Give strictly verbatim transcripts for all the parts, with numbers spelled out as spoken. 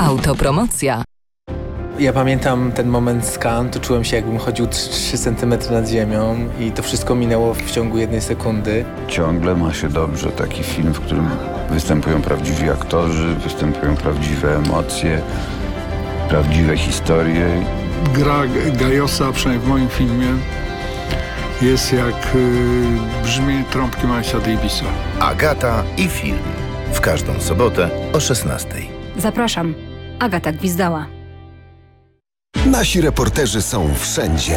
Autopromocja. Ja pamiętam ten moment z Cannes, to czułem się, jakbym chodził trzy centymetry nad ziemią i to wszystko minęło w ciągu jednej sekundy. Ciągle ma się dobrze taki film, w którym występują prawdziwi aktorzy, występują prawdziwe emocje, prawdziwe historie. Gra Gajosa, przynajmniej w moim filmie, jest jak y, brzmienie trąbki Milesa Davisa. Agata i film. W każdą sobotę o szesnastej. Zapraszam. Agata Gwizdała. Nasi reporterzy są wszędzie.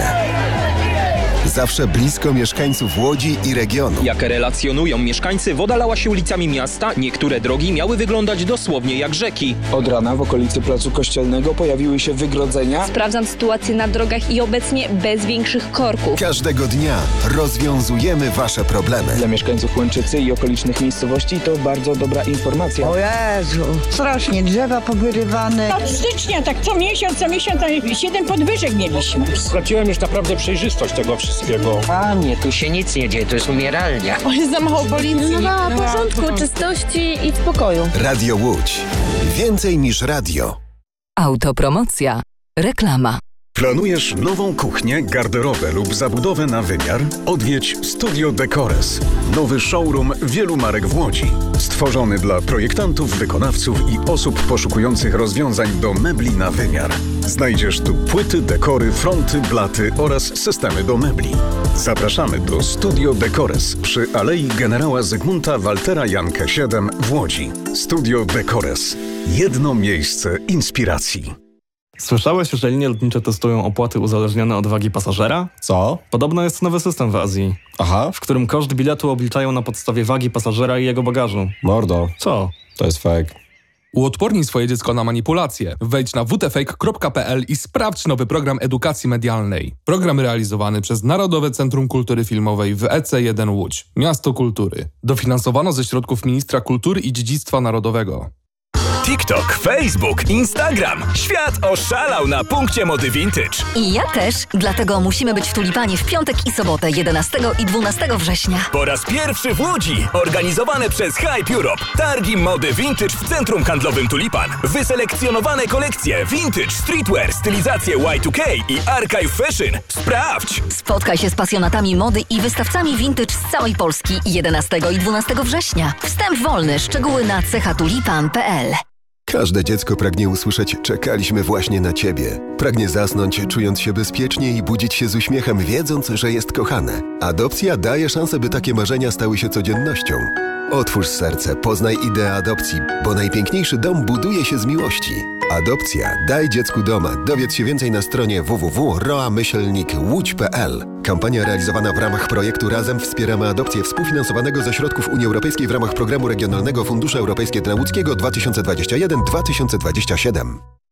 Zawsze blisko mieszkańców Łodzi i regionu. Jak relacjonują mieszkańcy, woda lała się ulicami miasta. Niektóre drogi miały wyglądać dosłownie jak rzeki. Od rana w okolicy Placu Kościelnego pojawiły się wygrodzenia. Sprawdzam sytuację na drogach i obecnie bez większych korków. Każdego dnia rozwiązujemy wasze problemy. Dla mieszkańców Łęczycy i okolicznych miejscowości to bardzo dobra informacja. O Jezu, strasznie drzewa powyrywane. Od stycznia, tak co miesiąc, co miesiąc, siedem podwyżek mieliśmy. Straciłem już naprawdę przejrzystość tego wszystkiego. Panie, tu się nic nie dzieje, to jest umieralnia. O, jest za mało policji. No, no, no, porządku, czystości i spokoju. Radio Łódź. Więcej niż radio. Autopromocja. Reklama. Planujesz nową kuchnię, garderobę lub zabudowę na wymiar? Odwiedź Studio Decores. Nowy showroom wielu marek w Łodzi. Stworzony dla projektantów, wykonawców i osób poszukujących rozwiązań do mebli na wymiar. Znajdziesz tu płyty, dekory, fronty, blaty oraz systemy do mebli. Zapraszamy do Studio Decores przy Alei Generała Zygmunta Waltera Jankę siedem w Łodzi. Studio Decores. Jedno miejsce inspiracji. Słyszałeś, że linie lotnicze testują opłaty uzależnione od wagi pasażera? Co? Podobno jest nowy system w Azji. Aha. W którym koszt biletu obliczają na podstawie wagi pasażera i jego bagażu. Mordo. Co? To jest fake. Uodpornij swoje dziecko na manipulacje. Wejdź na w t fake kropka p l i sprawdź nowy program edukacji medialnej. Program realizowany przez Narodowe Centrum Kultury Filmowej w E C jeden Łódź. Miasto Kultury. Dofinansowano ze środków Ministra Kultury i Dziedzictwa Narodowego. TikTok, Facebook, Instagram. Świat oszalał na punkcie mody vintage. I ja też, dlatego musimy być w Tulipanie w piątek i sobotę jedenastego i dwunastego września. Po raz pierwszy w Łodzi, organizowane przez Hype Europe. Targi mody vintage w Centrum Handlowym Tulipan. Wyselekcjonowane kolekcje vintage, streetwear, stylizacje Y dwa K i archive fashion. Sprawdź! Spotkaj się z pasjonatami mody i wystawcami vintage z całej Polski jedenastego i dwunastego września. Wstęp wolny, szczegóły na cechatulipan kropka p l. Każde dziecko pragnie usłyszeć: czekaliśmy właśnie na ciebie. Pragnie zasnąć, czując się bezpiecznie i budzić się z uśmiechem, wiedząc, że jest kochane. Adopcja daje szansę, by takie marzenia stały się codziennością. Otwórz serce, poznaj ideę adopcji, bo najpiękniejszy dom buduje się z miłości. Adopcja. Daj dziecku doma. Dowiedz się więcej na stronie w w w kropka roa myślnik łódź kropka p l. Kampania realizowana w ramach projektu Razem wspieramy adopcję, współfinansowanego ze środków Unii Europejskiej w ramach Programu Regionalnego Fundusze Europejskie dla Łódzkiego dwa tysiące dwudziesty pierwszy do dwa tysiące dwudziestego siódmego.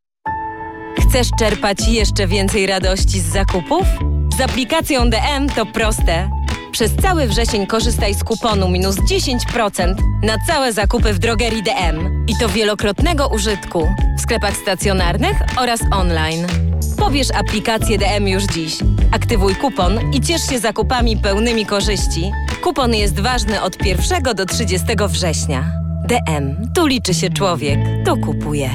Chcesz czerpać jeszcze więcej radości z zakupów? Z aplikacją D M to proste. Przez cały wrzesień korzystaj z kuponu minus dziesięć procent na całe zakupy w drogerii D M. I to wielokrotnego użytku w sklepach stacjonarnych oraz online. Pobierz aplikację D M już dziś. Aktywuj kupon i ciesz się zakupami pełnymi korzyści. Kupon jest ważny od pierwszego do trzydziestego września. D M. Tu liczy się człowiek. To kupuje.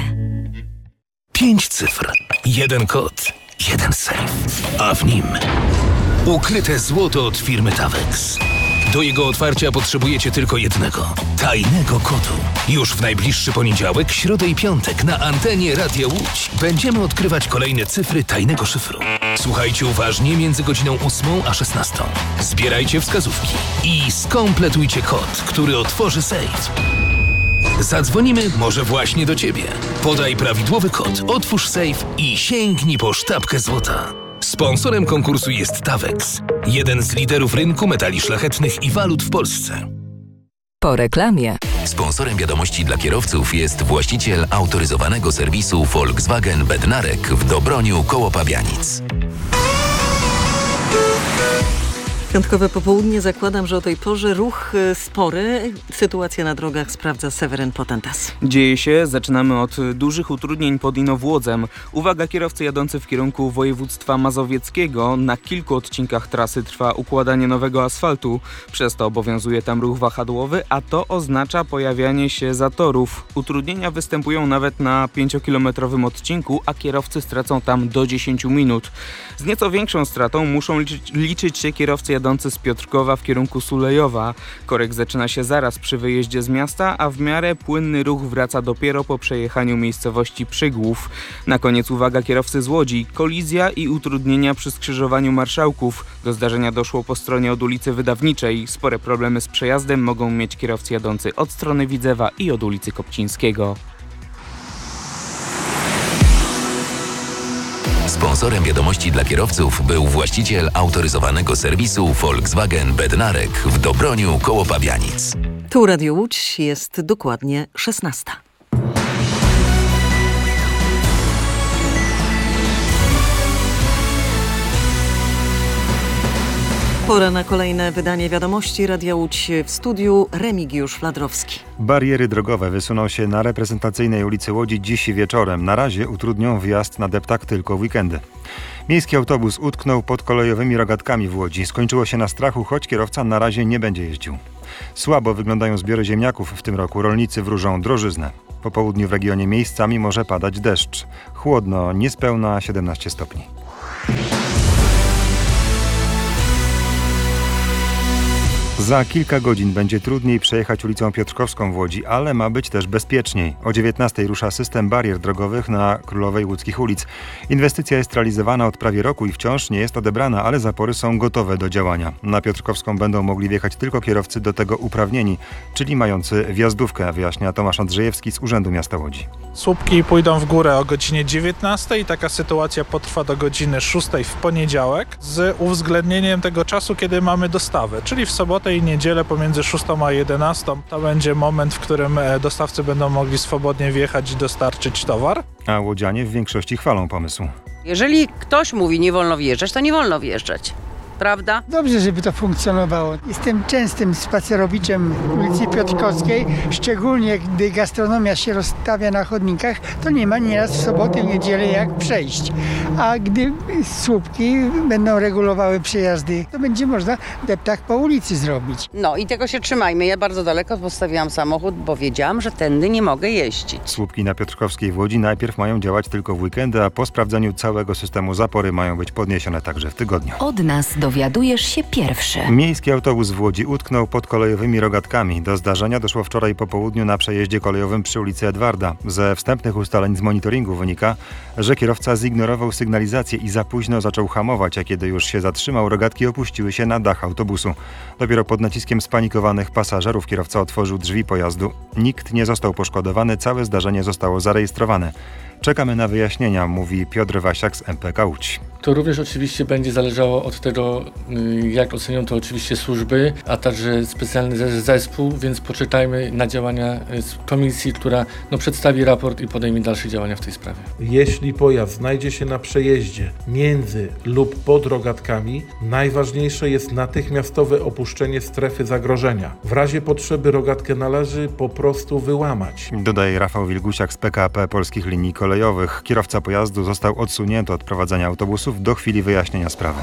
Pięć cyfr, jeden kod, jeden sejf, a w nim ukryte złoto od firmy Tawex. Do jego otwarcia potrzebujecie tylko jednego, tajnego kodu. Już w najbliższy poniedziałek, środę i piątek na antenie Radia Łódź będziemy odkrywać kolejne cyfry tajnego szyfru. Słuchajcie uważnie między godziną ósmą a szesnastą. Zbierajcie wskazówki i skompletujcie kod, który otworzy sejf. Zadzwonimy może właśnie do ciebie. Podaj prawidłowy kod, otwórz sejf i sięgnij po sztabkę złota. Sponsorem konkursu jest Tawex, jeden z liderów rynku metali szlachetnych i walut w Polsce. Po reklamie. Sponsorem wiadomości dla kierowców jest właściciel autoryzowanego serwisu Volkswagen Bednarek w Dobroniu koło Pabianic. Piątkowe popołudnie, zakładam, że o tej porze ruch spory. Sytuację na drogach sprawdza Seweryn Potentas. Dzieje się, zaczynamy od dużych utrudnień pod Inowłodzem. Uwaga, kierowcy jadący w kierunku województwa mazowieckiego. Na kilku odcinkach trasy trwa układanie nowego asfaltu. Przez to obowiązuje tam ruch wahadłowy, a to oznacza pojawianie się zatorów. Utrudnienia występują nawet na pięciokilometrowym odcinku, a kierowcy stracą tam do dziesięciu minut. Z nieco większą stratą muszą liczyć, liczyć się kierowcy jadący z Piotrkowa w kierunku Sulejowa. Korek zaczyna się zaraz przy wyjeździe z miasta, a w miarę płynny ruch wraca dopiero po przejechaniu miejscowości Przygłów. Na koniec uwaga, kierowcy z Łodzi. Kolizja i utrudnienia przy skrzyżowaniu Marszałków. Do zdarzenia doszło po stronie od ulicy Wydawniczej. Spore problemy z przejazdem mogą mieć kierowcy jadący od strony Widzewa i od ulicy Kopcińskiego. Sponsorem wiadomości dla kierowców był właściciel autoryzowanego serwisu Volkswagen Bednarek w Dobroniu koło Pabianic. Tu Radio Łódź, jest dokładnie szesnasta. Pora na kolejne wydanie wiadomości Radia Łódź. W studiu Remigiusz Fladrowski. Bariery drogowe wysuną się na reprezentacyjnej ulicy Łodzi dziś wieczorem. Na razie utrudnią wjazd na deptak tylko w weekendy. Miejski autobus utknął pod kolejowymi rogatkami w Łodzi. Skończyło się na strachu, choć kierowca na razie nie będzie jeździł. Słabo wyglądają zbiory ziemniaków w tym roku. Rolnicy wróżą drożyznę. Po południu w regionie miejscami może padać deszcz. Chłodno, niespełna siedemnaście stopni. Za kilka godzin będzie trudniej przejechać ulicą Piotrkowską w Łodzi, ale ma być też bezpieczniej. O dziewiętnastej rusza system barier drogowych na Królowej Łódzkich ulic. Inwestycja jest realizowana od prawie roku i wciąż nie jest odebrana, ale zapory są gotowe do działania. Na Piotrkowską będą mogli wjechać tylko kierowcy do tego uprawnieni, czyli mający wjazdówkę, wyjaśnia Tomasz Andrzejewski z Urzędu Miasta Łodzi. Słupki pójdą w górę o godzinie dziewiętnastej. Taka sytuacja potrwa do godziny szóstej w poniedziałek z uwzględnieniem tego czasu, kiedy mamy dostawę, czyli w sobotę i niedzielę pomiędzy szóstą a jedenastą. To będzie moment, w którym dostawcy będą mogli swobodnie wjechać i dostarczyć towar. A łodzianie w większości chwalą pomysł. Jeżeli ktoś mówi, nie wolno wjeżdżać, to nie wolno wjeżdżać. Prawda? Dobrze, żeby to funkcjonowało. Jestem częstym spacerowiczem ulicy Piotrkowskiej, szczególnie gdy gastronomia się rozstawia na chodnikach, to nie ma nieraz w sobotę, niedzielę jak przejść. A gdy słupki będą regulowały przejazdy, to będzie można deptak po ulicy zrobić. No i tego się trzymajmy. Ja bardzo daleko postawiłam samochód, bo wiedziałam, że tędy nie mogę jeździć. Słupki na Piotrkowskiej w Łodzi najpierw mają działać tylko w weekendy, a po sprawdzeniu całego systemu zapory mają być podniesione także w tygodniu. Od nas do Dowiadujesz się pierwszy. Miejski autobus w Łodzi utknął pod kolejowymi rogatkami. Do zdarzenia doszło wczoraj po południu na przejeździe kolejowym przy ulicy Edwarda. Ze wstępnych ustaleń z monitoringu wynika, że kierowca zignorował sygnalizację i za późno zaczął hamować, a kiedy już się zatrzymał, rogatki opuściły się na dach autobusu. Dopiero pod naciskiem spanikowanych pasażerów kierowca otworzył drzwi pojazdu. Nikt nie został poszkodowany, całe zdarzenie zostało zarejestrowane. Czekamy na wyjaśnienia, mówi Piotr Wasiak z M P K Łódź. To również oczywiście będzie zależało od tego, jak ocenią to oczywiście służby, a także specjalny zespół, więc poczekajmy na działania komisji, która no, przedstawi raport i podejmie dalsze działania w tej sprawie. Jeśli pojazd znajdzie się na przejeździe między lub pod rogatkami, najważniejsze jest natychmiastowe opuszczenie strefy zagrożenia. W razie potrzeby rogatkę należy po prostu wyłamać. Dodaje Rafał Wilgusiak z P K P Polskich Linii Kolejowych. Kierowca pojazdu został odsunięty od prowadzenia autobusów do chwili wyjaśnienia sprawy.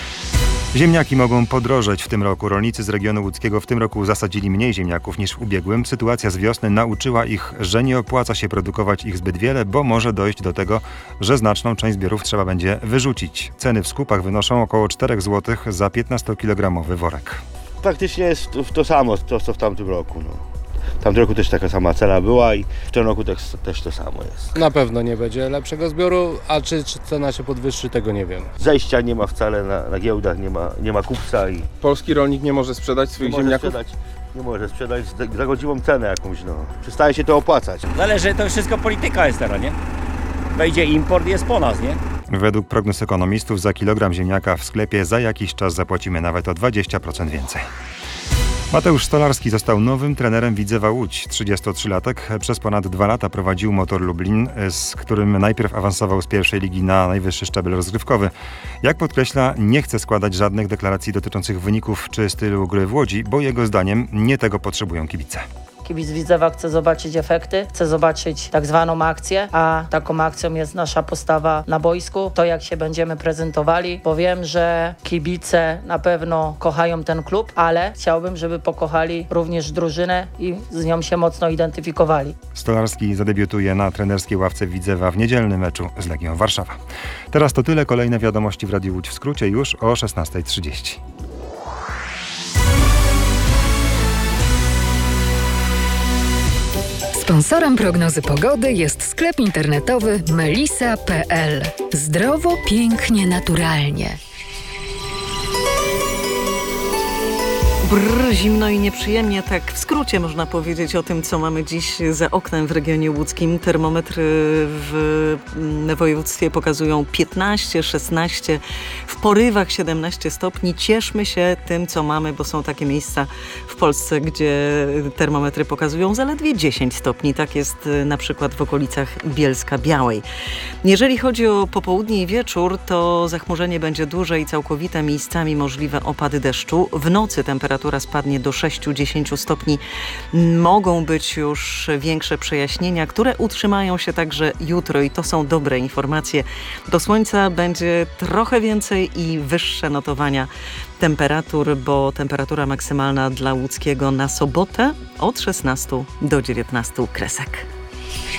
Ziemniaki mogą podrożeć w tym roku. Rolnicy z regionu łódzkiego w tym roku zasadzili mniej ziemniaków niż w ubiegłym. Sytuacja z wiosny nauczyła ich, że nie opłaca się produkować ich zbyt wiele, bo może dojść do tego, że znaczną część zbiorów trzeba będzie wyrzucić. Ceny w skupach wynoszą około cztery złote za piętnastokilogramowy worek. Praktycznie jest to samo, to co w tamtym roku. No. W tamtym roku też taka sama cena była i w tym roku też, też to samo jest. Na pewno nie będzie lepszego zbioru, a czy, czy cena się podwyższy, tego nie wiem. Zejścia nie ma wcale na, na giełdach, nie ma, nie ma kupca. I polski rolnik nie może sprzedać swoich nie ziemniaków? Może sprzedać, nie może sprzedać za godziwą cenę jakąś, no. Przestaje się to opłacać. Zależy, to wszystko polityka jest teraz, nie? Wejdzie import, jest po nas, nie? Według prognoz ekonomistów za kilogram ziemniaka w sklepie za jakiś czas zapłacimy nawet o dwadzieścia procent więcej. Mateusz Stolarski został nowym trenerem Widzewa Łódź. trzydziestotrzylatek przez ponad dwa lata prowadził Motor Lublin, z którym najpierw awansował z pierwszej ligi na najwyższy szczebel rozgrywkowy. Jak podkreśla, nie chce składać żadnych deklaracji dotyczących wyników czy stylu gry w Łodzi, bo jego zdaniem nie tego potrzebują kibice. Kibic Widzewa chce zobaczyć efekty, chce zobaczyć tak zwaną akcję, a taką akcją jest nasza postawa na boisku, to jak się będziemy prezentowali, bo wiem, że kibice na pewno kochają ten klub, ale chciałbym, żeby pokochali również drużynę i z nią się mocno identyfikowali. Stolarski zadebiutuje na trenerskiej ławce Widzewa w niedzielnym meczu z Legią Warszawa. Teraz to tyle, kolejne wiadomości w Radiu Łódź w skrócie już o szesnasta trzydzieści. Sponsorem prognozy pogody jest sklep internetowy melisa kropka pe el. Zdrowo, pięknie, naturalnie. Brrr, zimno i nieprzyjemnie, tak w skrócie można powiedzieć o tym, co mamy dziś za oknem w regionie łódzkim. Termometry w województwie pokazują piętnaście, szesnaście, w porywach siedemnaście stopni. Cieszmy się tym, co mamy, bo są takie miejsca w Polsce, gdzie termometry pokazują zaledwie dziesięć stopni. Tak jest na przykład w okolicach Bielska Białej. Jeżeli chodzi o popołudnie i wieczór, to zachmurzenie będzie duże i całkowite, miejscami możliwe opady deszczu. W nocy temperatura spadnie do sześć do dziesięciu stopni. Mogą być już większe przejaśnienia, które utrzymają się także jutro i to są dobre informacje. Do słońca będzie trochę więcej i wyższe notowania temperatur, bo temperatura maksymalna dla łódzkiego na sobotę od szesnastu do dziewiętnastu kresek.